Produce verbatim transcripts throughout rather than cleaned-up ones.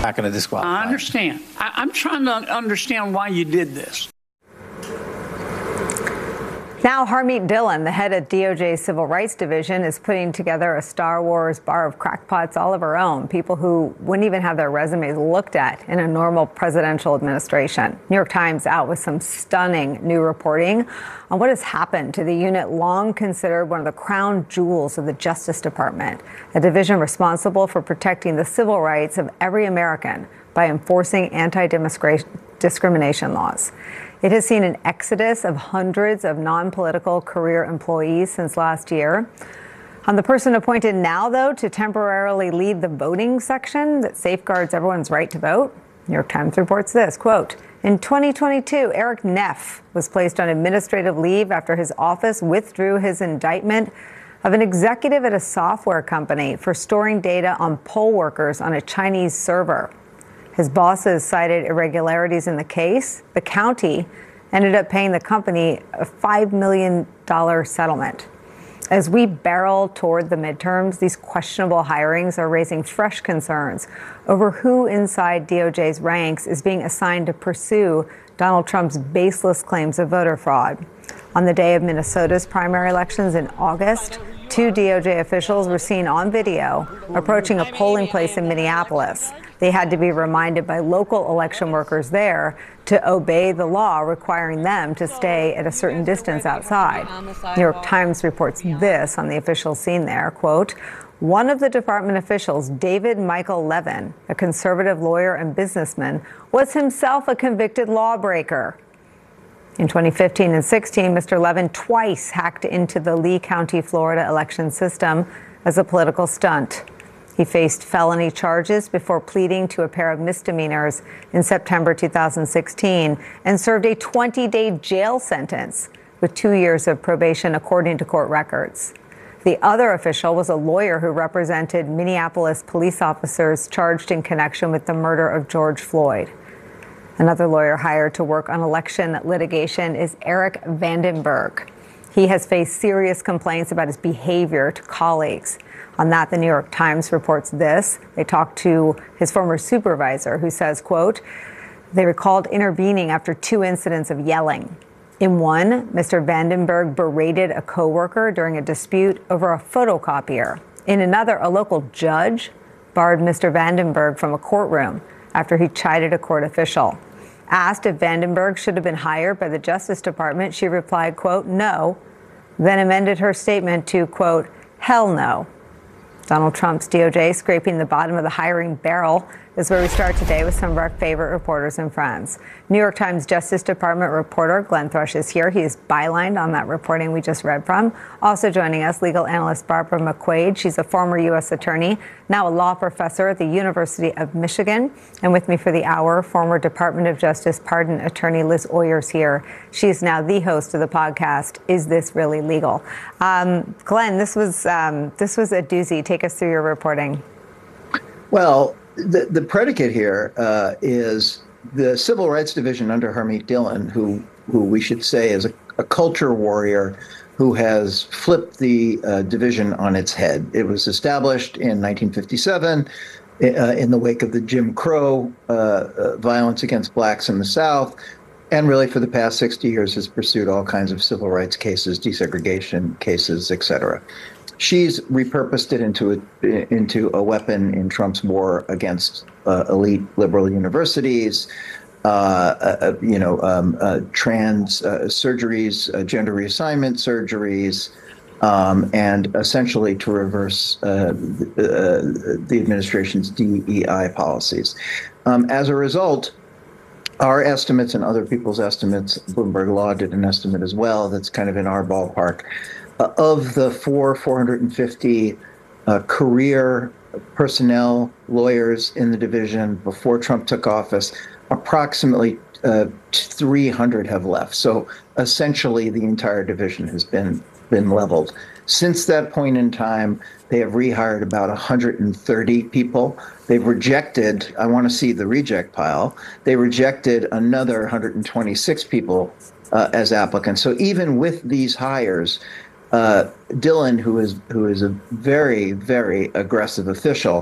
not going to disqualify. I understand. I, I'm trying to understand why you did this. Now, Harmeet Dillon, the head of D O J's Civil Rights Division, is putting together a Star Wars bar of crackpots all of her own, people who wouldn't even have their resumes looked at in a normal presidential administration. New York Times out with some stunning new reporting on what has happened to the unit long considered one of the crown jewels of the Justice Department, a division responsible for protecting the civil rights of every American by enforcing anti-discrimination laws. It has seen an exodus of hundreds of non-political career employees since last year. On the person appointed now, though, to temporarily lead the voting section that safeguards everyone's right to vote, New York Times reports this, quote, in twenty twenty-two, Eric Neff was placed on administrative leave after his office withdrew his indictment of an executive at a software company for storing data on poll workers on a Chinese server. His bosses cited irregularities in the case. The county ended up paying the company a five million dollars settlement. As we barrel toward the midterms, these questionable hirings are raising fresh concerns over who inside D O J's ranks is being assigned to pursue Donald Trump's baseless claims of voter fraud. On the day of Minnesota's primary elections in August, two D O J officials were seen on video approaching a polling place in Minneapolis. They had to be reminded by local election workers there to obey the law requiring them to stay at a certain distance outside. New York Times reports this on the officials seen there, quote, one of the department officials, David Michael Levin, a conservative lawyer and businessman, was himself a convicted lawbreaker. In twenty fifteen and sixteen, Mister Levin twice hacked into the Lee County, Florida election system as a political stunt. He faced felony charges before pleading to a pair of misdemeanors in September two thousand sixteen and served a twenty-day jail sentence with two years of probation, according to court records. The other official was a lawyer who represented Minneapolis police officers charged in connection with the murder of George Floyd. Another lawyer hired to work on election litigation is Eric Vandenberg. He has faced serious complaints about his behavior to colleagues. On that, the New York Times reports this. They talked to his former supervisor, who says, quote, they recalled intervening after two incidents of yelling. In one, Mister Vandenberg berated a coworker during a dispute over a photocopier. In another, a local judge barred Mister Vandenberg from a courtroom after he chided a court official. Asked if Vandenberg should have been hired by the Justice Department, she replied, quote, no, then amended her statement to, quote, hell no. Donald Trump's D O J scraping the bottom of the hiring barrel is where we start today with some of our favorite reporters and friends. New York Times Justice Department reporter Glenn Thrush is here. He is bylined on that reporting we just read from. Also joining us, legal analyst Barbara McQuaid. She's a former U S attorney, now a law professor at the University of Michigan. And with me for the hour, former Department of Justice pardon attorney Liz Oyers here. She's now the host of the podcast, Is This Really Legal? Um, Glenn, this was um, this was a doozy. Take us through your reporting. Well, the, the predicate here uh, is the Civil Rights Division under Harmeet Dillon, who who we should say is a, a culture warrior who has flipped the uh, division on its head. It was established in nineteen fifty-seven uh, in the wake of the Jim Crow uh, uh, violence against blacks in the South, and really for the past sixty years has pursued all kinds of civil rights cases, desegregation cases, et cetera. She's repurposed it into a, into a weapon in Trump's war against uh, elite liberal universities, uh, uh, you know, um, uh, trans uh, surgeries, uh, gender reassignment surgeries, um, and essentially to reverse uh, the, uh, the administration's D E I policies. Um, as a result, our estimates and other people's estimates, Bloomberg Law did an estimate as well that's kind of in our ballpark, Uh, of the four, four hundred fifty uh, career personnel lawyers in the division before Trump took office, approximately uh, three hundred have left. So essentially the entire division has been been leveled. Since that point in time, they have rehired about one hundred thirty people. They've rejected, I want to see the reject pile, they rejected another one hundred twenty-six people uh, as applicants. So even with these hires, Uh, Dillon, who is who is a very, very aggressive official,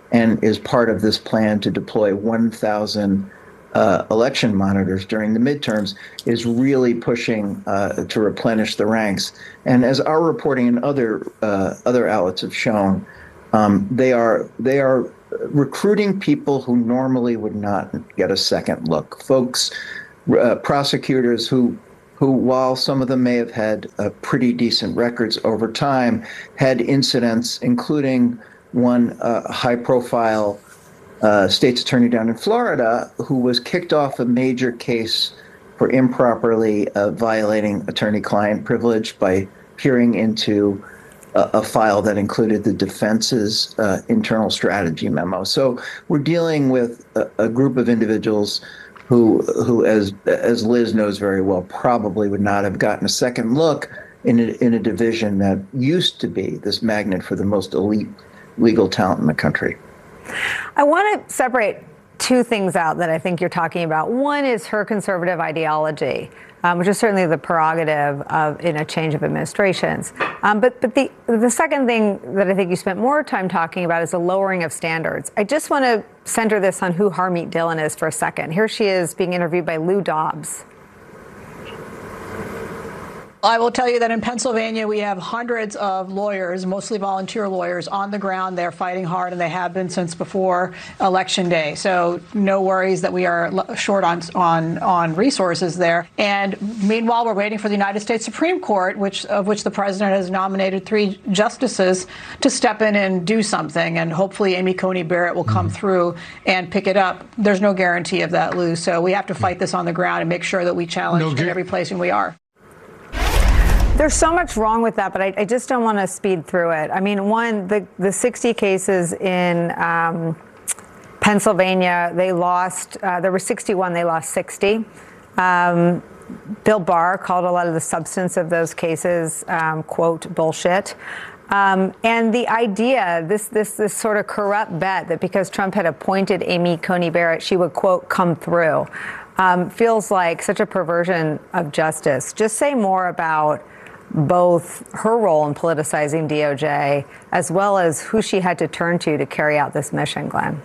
and is part of this plan to deploy one thousand uh, election monitors during the midterms, is really pushing uh, to replenish the ranks. And as our reporting and other uh, other outlets have shown, um, they are they are recruiting people who normally would not get a second look. Folks, uh, prosecutors who. who, while some of them may have had uh, pretty decent records over time, had incidents, including one uh, high-profile uh, state's attorney down in Florida who was kicked off a major case for improperly uh, violating attorney-client privilege by peering into a, a file that included the defense's uh, internal strategy memo. So we're dealing with a, a group of individuals who, who, as as Liz knows very well, probably would not have gotten a second look in a, in a division that used to be this magnet for the most elite legal talent in the country. I want to separate two things out that I think you're talking about. One is her conservative ideology, um, which is certainly the prerogative of in a change of administrations. Um, but but the the second thing that I think you spent more time talking about is the lowering of standards. I just want to center this on who Harmeet Dillon is for a second. Here she is being interviewed by Lou Dobbs. I will tell you that in Pennsylvania, we have hundreds of lawyers, mostly volunteer lawyers, on the ground. They're fighting hard, and they have been since before Election Day. So no worries that we are short on on on resources there. And meanwhile, we're waiting for the United States Supreme Court, which of which the president has nominated three justices to step in and do something. And hopefully, Amy Coney Barrett will come through and pick it up. There's no guarantee of that, Lou. So we have to fight this on the ground and make sure that we challenge no, in every place we are. There's so much wrong with that, but I, I just don't want to speed through it. I mean, one, the, the sixty cases in um, Pennsylvania, they lost, uh, there were sixty-one, they lost sixty. Um, Bill Barr called a lot of the substance of those cases, um, quote, bullshit. Um, and the idea, this, this, this sort of corrupt bet that because Trump had appointed Amy Coney Barrett, she would, quote, come through, um, feels like such a perversion of justice. Just say more about both her role in politicizing D O J as well as who she had to turn to to carry out this mission, Glenn.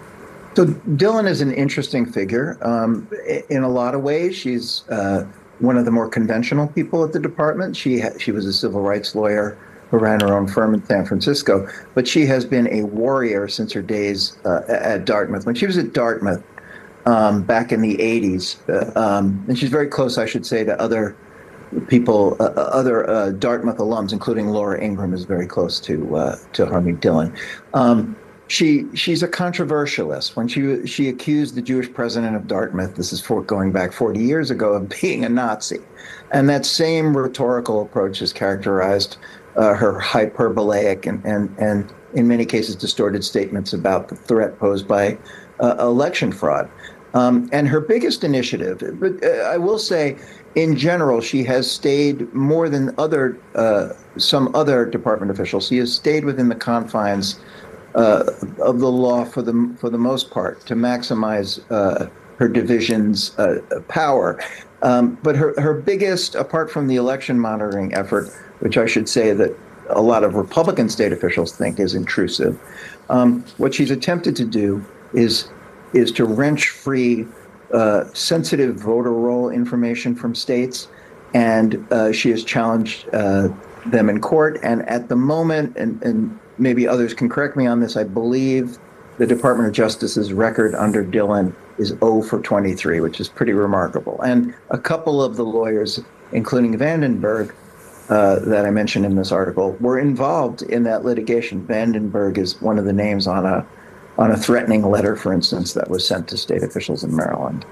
So Dillon is an interesting figure. Um, in a lot of ways, she's uh, one of the more conventional people at the department. She ha- she was a civil rights lawyer who ran her own firm in San Francisco, but she has been a warrior since her days uh, at Dartmouth. When she was at Dartmouth um, back in the eighties, uh, um, and she's very close, I should say, to other people, uh, other uh, Dartmouth alums, including Laura Ingraham, is very close to uh, to Harmeet Dillon. Um, she she's a controversialist. When she she accused the Jewish president of Dartmouth, this is for going back forty years ago, of being a Nazi, and that same rhetorical approach has characterized uh, her hyperbolic and and and in many cases distorted statements about the threat posed by uh, election fraud. Um, and her biggest initiative, but uh, I will say, in general, she has stayed more than other uh, some other department officials. She has stayed within the confines uh, of the law for the for the most part to maximize uh, her division's uh, power. Um, but her her biggest, apart from the election monitoring effort, which I should say that a lot of Republican state officials think is intrusive, um, what she's attempted to do is is to wrench free uh, sensitive voter roll information from states, and uh, she has challenged uh, them in court. And at the moment, and, and maybe others can correct me on this, I believe the Department of Justice's record under Dillon is zero for twenty-three, which is pretty remarkable. And a couple of the lawyers, including Vandenberg, uh, that I mentioned in this article, were involved in that litigation. Vandenberg is one of the names on a on a threatening letter, for instance, that was sent to state officials in Maryland.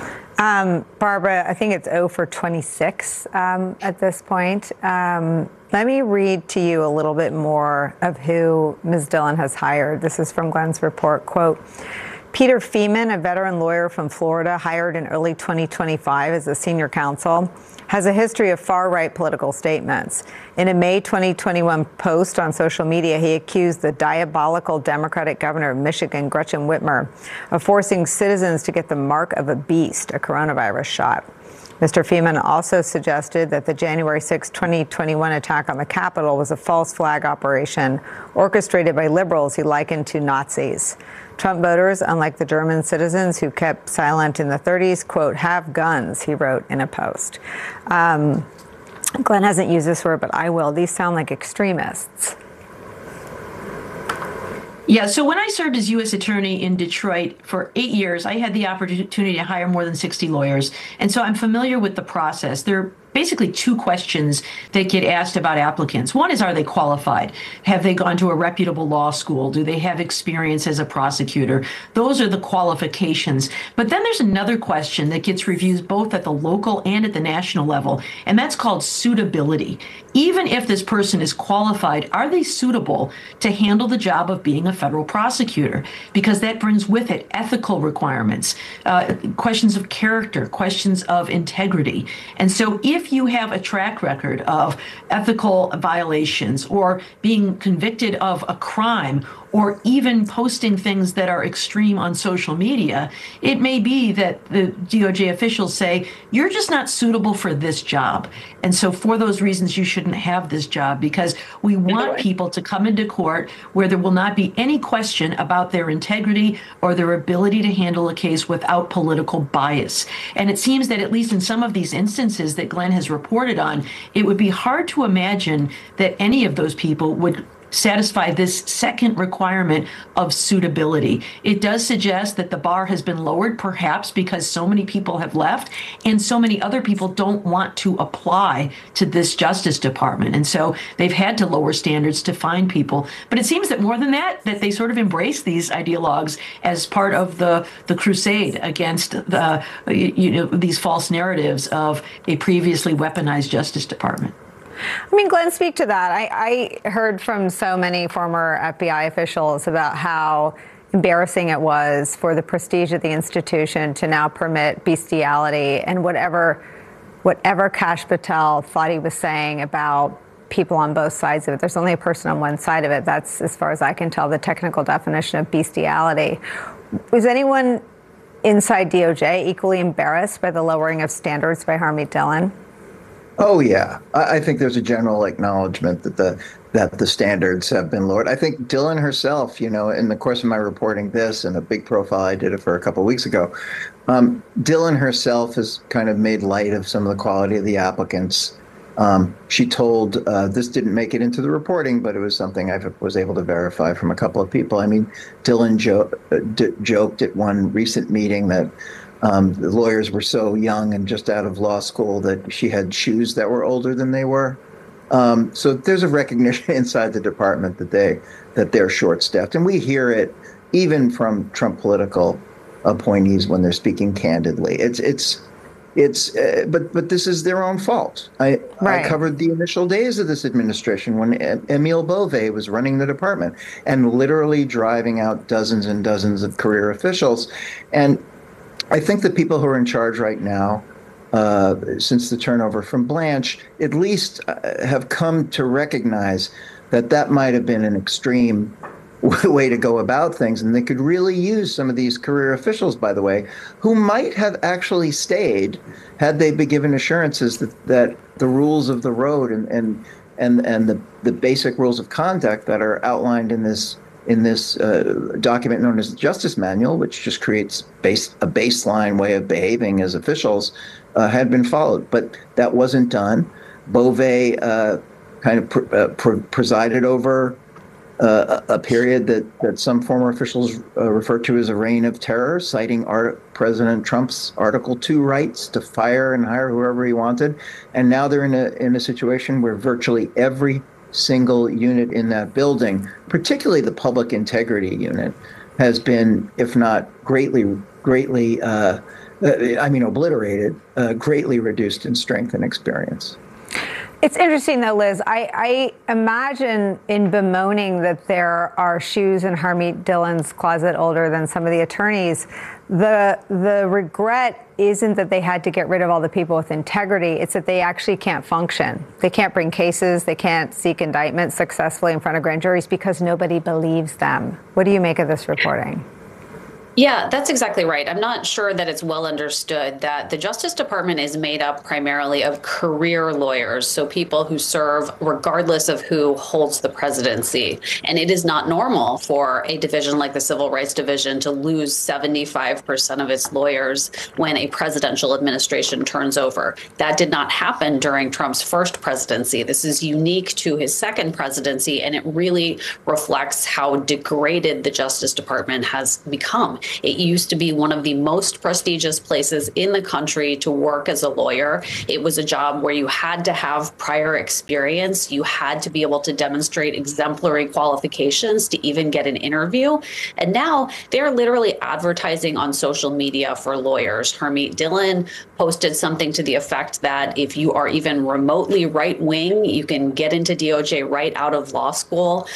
Um, Barbara, I think it's zero for twenty-six um, at this point. Um, let me read to you a little bit more of who Miz Dillon has hired. This is from Glenn's report. Quote, Peter Feeman, a veteran lawyer from Florida, hired in early twenty twenty-five as a senior counsel, has a history of far-right political statements. In a May twenty twenty-one post on social media, he accused the diabolical Democratic governor of Michigan, Gretchen Whitmer, of forcing citizens to get the mark of a beast, a coronavirus shot. Mister Feeman also suggested that the January sixth, twenty twenty-one attack on the Capitol was a false flag operation orchestrated by liberals he likened to Nazis. Trump voters, unlike the German citizens who kept silent in the thirties, quote, have guns, he wrote in a post. Um, Glenn hasn't used this word, but I will. These sound like extremists. Yeah, so when I served as U S attorney in Detroit for eight years, I had the opportunity to hire more than sixty lawyers. And so I'm familiar with the process. There are basically two questions that get asked about applicants. One is, are they qualified? Have they gone to a reputable law school? Do they have experience as a prosecutor? Those are the qualifications. But then there's another question that gets reviewed both at the local and at the national level, and that's called suitability. Even if this person is qualified, are they suitable to handle the job of being a federal prosecutor? Because that brings with it ethical requirements, uh, questions of character, questions of integrity. And so if you have a track record of ethical violations or being convicted of a crime or even posting things that are extreme on social media, it may be that the D O J officials say, you're just not suitable for this job. And so for those reasons, you shouldn't have this job, because we want people to come into court where there will not be any question about their integrity or their ability to handle a case without political bias. And it seems that at least in some of these instances that Glenn has reported on, it would be hard to imagine that any of those people would satisfy this second requirement of suitability. It does suggest that the bar has been lowered, perhaps because so many people have left and so many other people don't want to apply to this Justice Department. And so they've had to lower standards to find people. But it seems that more than that, that they sort of embrace these ideologues as part of the, the crusade against the, you know, these false narratives of a previously weaponized Justice Department. I mean, Glenn, speak to that. I, I heard from so many former F B I officials about how embarrassing it was for the prestige of the institution to now permit bestiality and whatever, whatever Kash Patel thought he was saying about people on both sides of it. There's only a person on one side of it. That's, as far as I can tell, the technical definition of bestiality. Was anyone inside D O J equally embarrassed by the lowering of standards by Harmeet Dillon? Oh, yeah. I, I think there's a general acknowledgement that the that the standards have been lowered. I think Dillon herself, you know, in the course of my reporting this and a big profile, I did it for a couple of weeks ago, um, Dillon herself has kind of made light of some of the quality of the applicants. Um, she told, uh, this didn't make it into the reporting, but it was something I was able to verify from a couple of people. I mean, Dillon jo- uh, d- joked at one recent meeting that Um, the lawyers were so young and just out of law school that she had shoes that were older than they were. Um, so there's a recognition inside the department that they that they're short-staffed, and we hear it even from Trump political appointees when they're speaking candidly. It's it's it's uh, but but this is their own fault. I, right. I covered the initial days of this administration when Emile Beauvais was running the department and literally driving out dozens and dozens of career officials. And I think the people who are in charge right now, uh, since the turnover from Blanche, at least uh, have come to recognize that that might have been an extreme way to go about things. And they could really use some of these career officials, by the way, who might have actually stayed had they been given assurances that, that the rules of the road and, and, and, and the, the basic rules of conduct that are outlined in this in this uh, document known as the Justice Manual, which just creates base, a baseline way of behaving as officials, uh, had been followed. But that wasn't done. Beauvais uh, kind of pr- uh, pr- presided over uh, a period that, that some former officials uh, refer to as a reign of terror, citing Art- President Trump's Article two rights to fire and hire whoever he wanted. And now they're in a in a situation where virtually every single unit in that building, particularly the public integrity unit, has been, if not greatly, greatly, uh, I mean, obliterated, uh, greatly reduced in strength and experience. It's interesting, though, Liz. I, I imagine in bemoaning that there are shoes in Harmeet Dillon's closet older than some of the attorneys, the the regret isn't that they had to get rid of all the people with integrity. It's that they actually can't function. They can't bring cases. They can't seek indictments successfully in front of grand juries because nobody believes them. What do you make of this reporting? Yeah, that's exactly right. I'm not sure that it's well understood that the Justice Department is made up primarily of career lawyers, so people who serve regardless of who holds the presidency. And it is not normal for a division like the Civil Rights Division to lose seventy-five percent of its lawyers when a presidential administration turns over. That did not happen during Trump's first presidency. This is unique to his second presidency, and it really reflects how degraded the Justice Department has become. It used to be one of the most prestigious places in the country to work as a lawyer. It was a job where you had to have prior experience. You had to be able to demonstrate exemplary qualifications to even get an interview. And now they're literally advertising on social media for lawyers. Harmeet Dillon posted something to the effect that if you are even remotely right wing, you can get into D O J right out of law school.